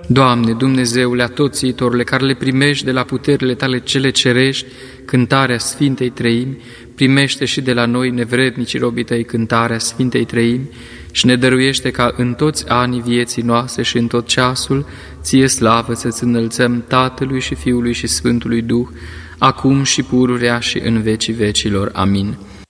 Doamne, Dumnezeule atoțiitorule, care le primești de la puterile Tale cele cerești, cântarea Sfintei Treimi, primește și de la noi, nevrednici robii Tăi, cântarea Sfintei Treimi și ne dăruiește ca în toți anii vieții noastre și în tot ceasul, Ție slavă să-Ți înălțăm Tatălui și Fiului și Sfântului Duh, acum și pururea și în vecii vecilor. Amin.